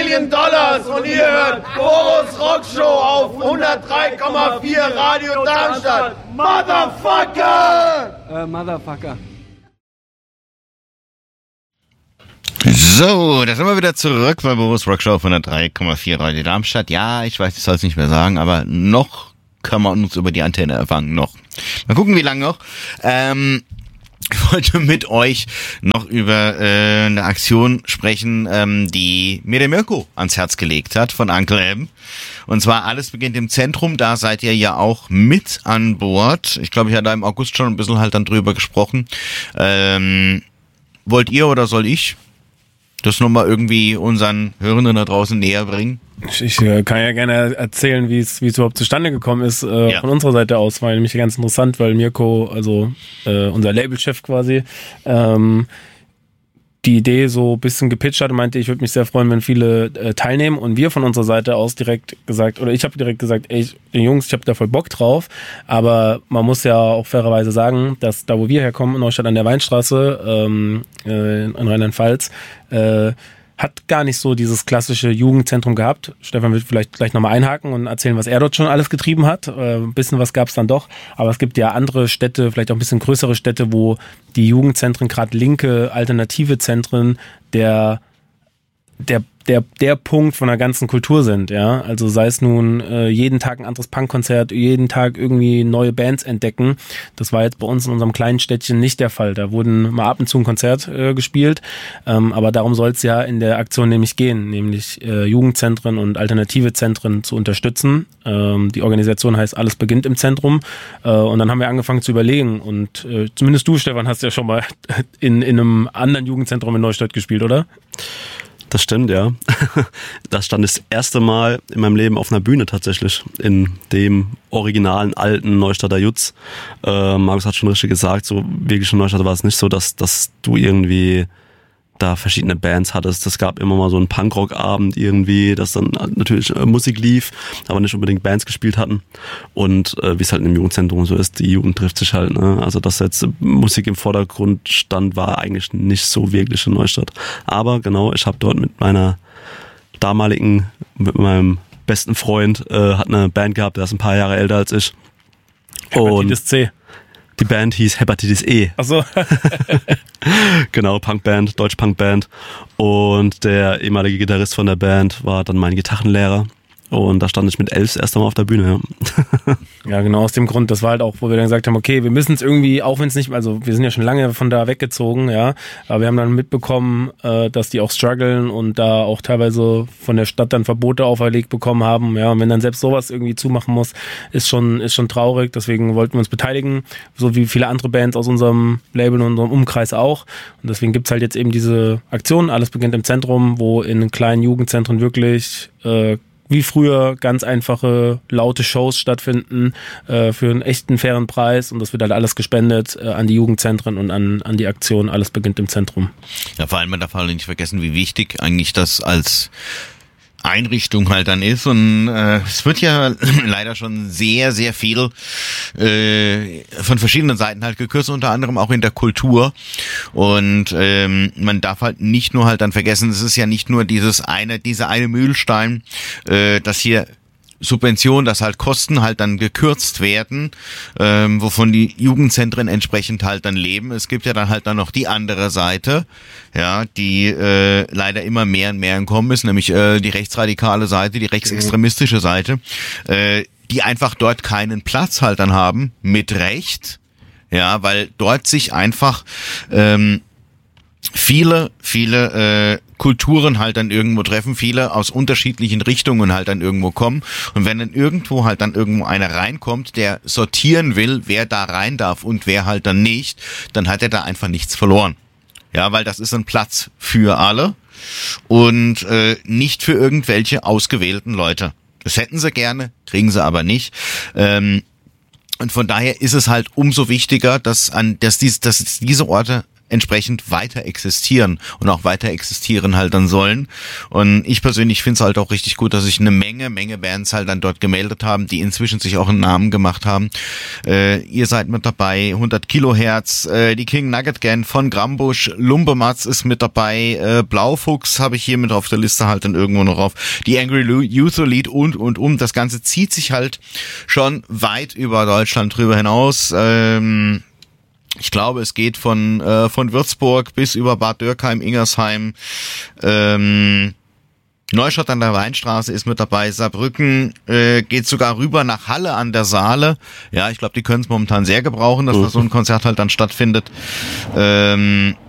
Million Dollars und ihr hört Boris Rockshow auf 103,4 Radio Darmstadt. Motherfucker! Motherfucker. So, da sind wir wieder zurück bei Boris Rockshow auf 103,4 Radio Darmstadt. Ja, ich weiß, ich soll es nicht mehr sagen, aber noch kann man uns über die Antenne erfangen, noch. Mal gucken, wie lange noch. Ich wollte mit euch noch über eine Aktion sprechen, die mir der Mirko ans Herz gelegt hat von Uncle M. Und zwar Alles beginnt im Zentrum, da seid ihr ja auch mit an Bord. Ich glaube, ich hatte im August schon ein bisschen halt dann drüber gesprochen. Wollt ihr oder soll ich das nochmal irgendwie unseren Hörenden da draußen näher bringen? Ich kann ja gerne erzählen, wie es überhaupt zustande gekommen ist von unserer Seite aus. War nämlich ganz interessant, weil Mirko, also unser Labelchef quasi, die Idee so ein bisschen gepitcht hat und meinte, ich würde mich sehr freuen, wenn viele teilnehmen. Und wir von unserer Seite aus direkt gesagt, oder ich habe direkt gesagt, ey, Jungs, ich habe da voll Bock drauf. Aber man muss ja auch fairerweise sagen, dass da, wo wir herkommen, in Neustadt an der Weinstraße, in Rheinland-Pfalz, hat gar nicht so dieses klassische Jugendzentrum gehabt. Stefan wird vielleicht gleich nochmal einhaken und erzählen, was er dort schon alles getrieben hat. Ein bisschen was gab es dann doch. Aber es gibt ja andere Städte, vielleicht auch ein bisschen größere Städte, wo die Jugendzentren, gerade linke, alternative Zentren, der Punkt von der ganzen Kultur sind, ja. Also sei es nun jeden Tag ein anderes Punkkonzert, jeden Tag irgendwie neue Bands entdecken. Das war jetzt bei uns in unserem kleinen Städtchen nicht der Fall. Da wurden mal ab und zu ein Konzert gespielt, aber darum soll es ja in der Aktion nämlich gehen, nämlich Jugendzentren und alternative Zentren zu unterstützen. Die Organisation heißt Alles beginnt im Zentrum, und dann haben wir angefangen zu überlegen und zumindest du, Stefan, hast ja schon mal in einem anderen Jugendzentrum in Neustadt gespielt, oder? Das stimmt, ja. Das stand das erste Mal in meinem Leben auf einer Bühne tatsächlich, in dem originalen alten Neustadter Jutz. Markus hat schon richtig gesagt, so wirklich in Neustadt war es nicht so, dass du irgendwie da verschiedene Bands hattest. Es gab immer mal so einen Punkrock-Abend irgendwie, dass dann natürlich Musik lief, aber nicht unbedingt Bands gespielt hatten. Und wie es halt im Jugendzentrum so ist, die Jugend trifft sich halt. Ne? Also dass jetzt Musik im Vordergrund stand, war eigentlich nicht so wirklich in Neustadt. Aber genau, ich habe dort mit meinem besten Freund, hat eine Band gehabt, der ist ein paar Jahre älter als ich. Hepatitis C. Die Band hieß Hepatitis E. Ach so. Genau, Punkband, Deutsch-Punkband. Und der ehemalige Gitarrist von der Band war dann mein Gitarrenlehrer. Und da stand ich mit 11 erst einmal auf der Bühne. Ja. Ja, genau aus dem Grund. Das war halt auch, wo wir dann gesagt haben, okay, wir müssen es irgendwie, auch wenn es nicht, also wir sind ja schon lange von da weggezogen, ja, aber wir haben dann mitbekommen, dass die auch strugglen und da auch teilweise von der Stadt dann Verbote auferlegt bekommen haben, ja, und wenn dann selbst sowas irgendwie zumachen muss, ist schon traurig. Deswegen wollten wir uns beteiligen, so wie viele andere Bands aus unserem Label und unserem Umkreis auch. Und deswegen gibt's halt jetzt eben diese Aktion, Alles beginnt im Zentrum, wo in kleinen Jugendzentren wirklich wie früher ganz einfache, laute Shows stattfinden für einen echten, fairen Preis, und das wird halt alles gespendet an die Jugendzentren und an die Aktion Alles beginnt im Zentrum. Ja, vor allem, man darf halt nicht vergessen, wie wichtig eigentlich das als Einrichtung halt dann ist, und es wird ja leider schon sehr, sehr viel von verschiedenen Seiten halt gekürzt, unter anderem auch in der Kultur, und man darf halt nicht nur halt dann vergessen, es ist ja nicht nur diese eine Mühlstein, dass hier Subventionen, dass halt Kosten halt dann gekürzt werden, wovon die Jugendzentren entsprechend halt dann leben. Es gibt ja dann halt dann noch die andere Seite, ja, die leider immer mehr und mehr im Kommen ist, nämlich die rechtsradikale Seite, die rechtsextremistische Seite, die einfach dort keinen Platz halt dann haben, mit Recht, ja, weil dort sich einfach viele Kulturen halt dann irgendwo treffen, viele aus unterschiedlichen Richtungen halt dann irgendwo kommen, und wenn dann irgendwo halt dann irgendwo einer reinkommt, der sortieren will, wer da rein darf und wer halt dann nicht, dann hat er da einfach nichts verloren. Ja, weil das ist ein Platz für alle und nicht für irgendwelche ausgewählten Leute. Das hätten sie gerne, kriegen sie aber nicht. Und von daher ist es halt umso wichtiger, dass diese Orte entsprechend weiter existieren und auch weiter existieren halt dann sollen. Und ich persönlich finde es halt auch richtig gut, dass sich eine Menge Bands halt dann dort gemeldet haben, die inzwischen sich auch einen Namen gemacht haben. Ihr seid mit dabei, 100 Kilohertz, die King Nugget Gang von Grambusch, Lumbematz ist mit dabei, Blaufuchs habe ich hier mit auf der Liste halt dann irgendwo noch auf, die Angry Youth Elite und das Ganze zieht sich halt schon weit über Deutschland drüber hinaus. Ich glaube, es geht von Würzburg bis über Bad Dürkheim, Ingersheim, Neustadt an der Weinstraße ist mit dabei, Saarbrücken geht sogar rüber nach Halle an der Saale. Ja, ich glaube, die können es momentan sehr gebrauchen, dass da so ein Konzert halt dann stattfindet.